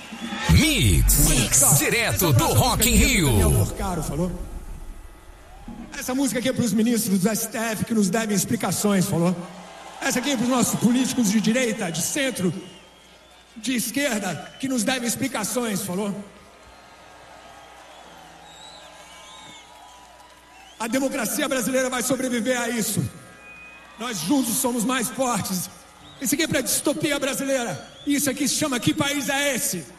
Mix. Direto do Rock in Rio. Caro falou. Essa música aqui é para os ministros do STF que nos devem explicações, falou. Essa aqui é para os nossos políticos de direita, de centro, de esquerda, que nos devem explicações, falou. A democracia brasileira vai sobreviver a isso. Nós juntos somos mais fortes. Isso aqui é para a distopia brasileira. Isso aqui se chama Que País é Esse?